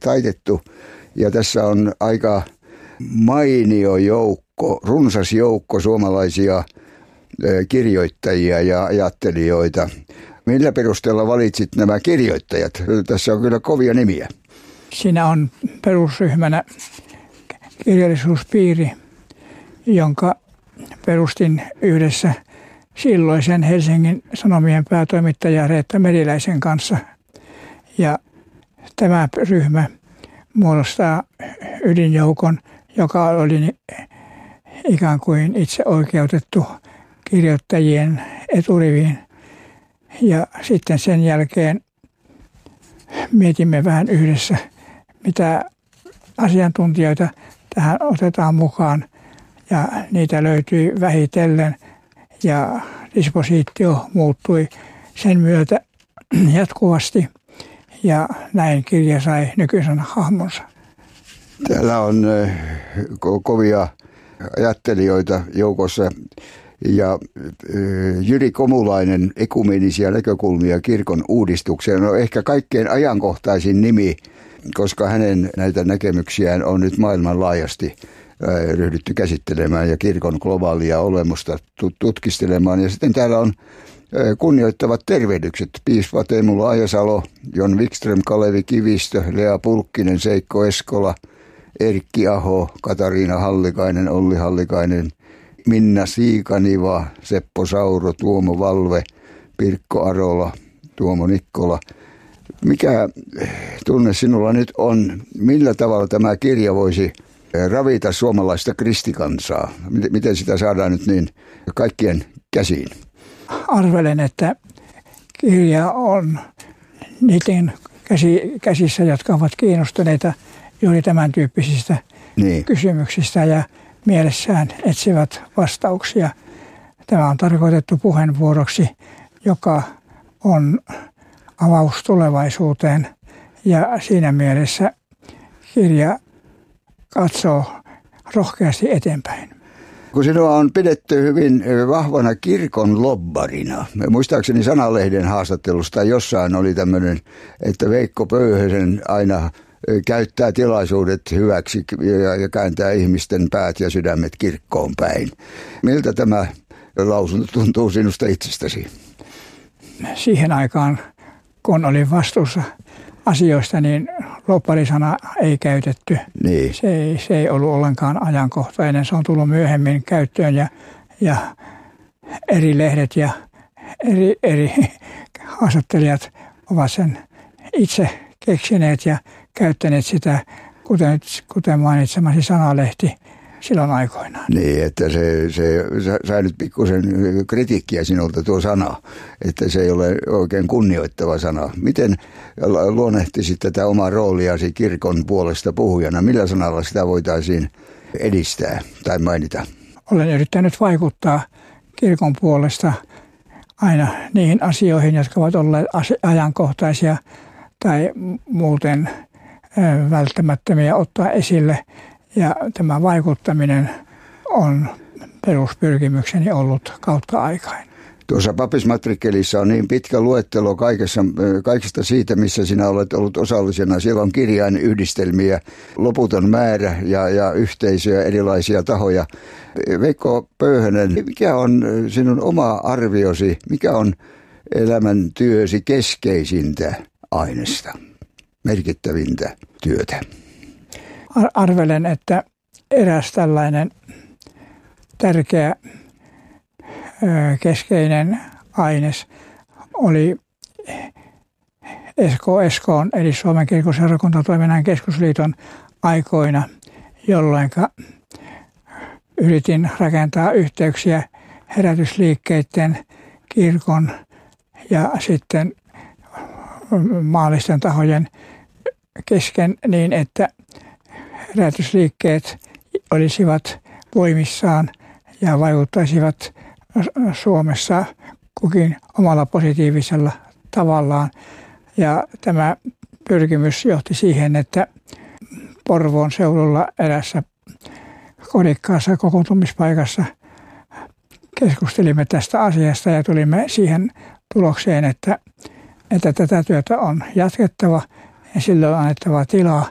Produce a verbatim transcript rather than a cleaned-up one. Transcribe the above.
taitettu. Ja tässä on aika mainio joukko, runsas joukko suomalaisia kirjoittajia ja ajattelijoita. Millä perusteella valitsit nämä kirjoittajat? Tässä on kyllä kovia nimiä. Siinä on perusryhmänä kirjallisuuspiiri, jonka perustin yhdessä silloisen Helsingin Sanomien päätoimittaja Reetta Meriläisen kanssa. Ja tämä ryhmä muodostaa ydinjoukon, joka oli ikään kuin itse oikeutettu kirjoittajien eturiviin. Ja sitten sen jälkeen mietimme vähän yhdessä, mitä asiantuntijoita tähän otetaan mukaan. Ja niitä löytyi vähitellen ja dispositio muuttui sen myötä jatkuvasti. Ja näin kirja sai nykyisen hahmonsa. Täällä on ko- kovia ajattelijoita joukossa. Ja Jyri Komulainen, ekumenisia näkökulmia kirkon uudistukseen, on ehkä kaikkein ajankohtaisin nimi, koska hänen näitä näkemyksiään on nyt maailmanlaajasti ryhdytty käsittelemään ja kirkon globaalia olemusta tutkistelemaan. Ja sitten täällä on kunnioittavat tervehdykset. Piispa Teemu Laajasalo, Jon Wikström, Kalevi Kivistö, Lea Pulkkinen, Seikko Eskola, Erkki Aho, Katariina Hallikainen, Olli Hallikainen, Minna Siikaniva, Seppo Sauro, Tuomo Valve, Pirkko Arola, Tuomo Nikkola. Mikä tunne sinulla nyt on? Millä tavalla tämä kirja voisi ravita suomalaista kristikansaa? Miten sitä saadaan nyt niin kaikkien käsiin? Arvelen, että kirja on niiden käsissä, jotka ovat kiinnostuneita juuri tämän tyyppisistä niin. kysymyksistä ja mielessään etsivät vastauksia. Tämä on tarkoitettu puheenvuoroksi, joka on avaus tulevaisuuteen ja siinä mielessä kirja katsoo rohkeasti eteenpäin. Kun sinua on pidetty hyvin vahvana kirkon lobbarina, muistaakseni Sanalehden haastattelusta jossain oli tämmöinen, että Veikko Pöyhösen aina käyttää tilaisuudet hyväksi ja kääntää ihmisten päät ja sydämet kirkkoon päin. Miltä tämä lausunto tuntuu sinusta itsestäsi? Siihen aikaan, kun olin vastuussa asioista, niin lobbarisana ei käytetty. Niin. Se, ei, se ei ollut ollenkaan ajankohtainen. Se on tullut myöhemmin käyttöön ja, ja eri lehdet ja eri, eri haastattelijat ovat sen itse keksineet ja käyttäneet sitä, kuten, kuten mainitsemasi Sanalehti silloin aikoinaan. Niin, että se, se sai nyt pikkusen kritiikkiä sinulta tuo sana, että se ei ole oikein kunnioittava sana. Miten luonnehtisit tätä omaa rooliasi kirkon puolesta puhujana? Millä sanalla sitä voitaisiin edistää tai mainita? Olen yrittänyt vaikuttaa kirkon puolesta aina niihin asioihin, jotka ovat olleet ajankohtaisia tai muuten välttämättömiä ottaa esille. Ja tämä vaikuttaminen on peruspyrkimykseni ollut kautta aikain. Tuossa papismatrikkelissa on niin pitkä luettelo kaikessa, kaikesta siitä, missä sinä olet ollut osallisena. Siellä on kirjainyhdistelmiä, loputon määrä ja, ja yhteisöjä, erilaisia tahoja. Veikko Pöyhönen, mikä on sinun oma arviosi, mikä on elämäntyösi keskeisintä aineesta, merkittävintä työtä? Arvelen, että eräs tällainen tärkeä keskeinen aines oli S K S K:n eli Suomen kirkon seurakuntatoiminnan keskusliiton aikoina, jolloin yritin rakentaa yhteyksiä herätysliikkeiden, kirkon ja sitten maallisten tahojen kesken niin, että herätysliikkeet olisivat voimissaan ja vaikuttaisivat Suomessa kukin omalla positiivisella tavallaan. Ja tämä pyrkimys johti siihen, että Porvoon seudulla erässä kodikkaassa kokoontumispaikassa keskustelimme tästä asiasta ja tulimme siihen tulokseen, että, että tätä työtä on jatkettava ja sillä on annettava tilaa